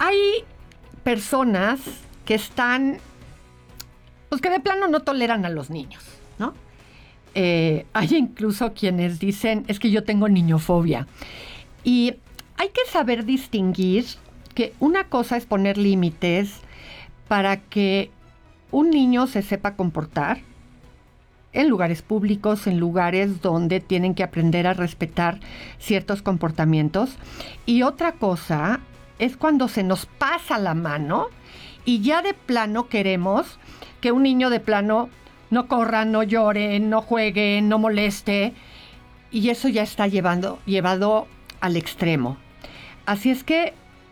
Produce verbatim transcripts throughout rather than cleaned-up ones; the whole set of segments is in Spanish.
hay personas que están, pues que de plano no toleran a los niños, ¿no? Eh, hay incluso quienes dicen, es que yo tengo niñofobia. Y hay que saber distinguir que una cosa es poner límites para que un niño se sepa comportar en lugares públicos, en lugares donde tienen que aprender a respetar ciertos comportamientos. Y otra cosa es cuando se nos pasa la mano y ya de plano queremos que un niño de plano no corra, no llore, no juegue, no moleste. Y eso ya está llevando, llevado al extremo. Así es que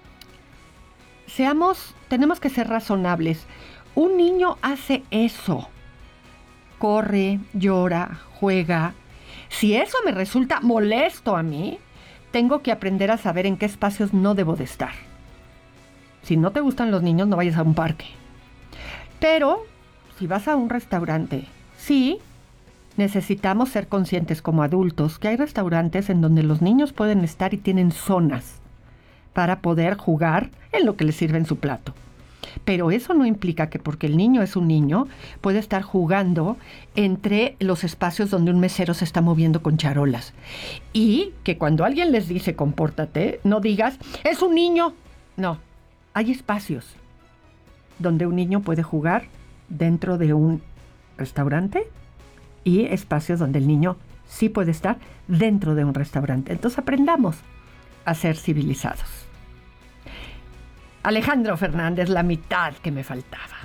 seamos, tenemos que ser razonables. Un niño hace eso. Corre, llora, juega. Si eso me resulta molesto a mí, tengo que aprender a saber en qué espacios no debo de estar. Si no te gustan los niños, no vayas a un parque. Pero si vas a un restaurante, sí, necesitamos ser conscientes como adultos que hay restaurantes en donde los niños pueden estar y tienen zonas para poder jugar en lo que les sirve en su plato. Pero eso no implica que porque el niño es un niño, puede estar jugando entre los espacios donde un mesero se está moviendo con charolas. Y que cuando alguien les dice compórtate, no digas, es un niño. No, hay espacios donde un niño puede jugar dentro de un restaurante y espacios donde el niño sí puede estar dentro de un restaurante. Entonces aprendamos a ser civilizados. Alejandro Fernández, la mitad que me faltaba.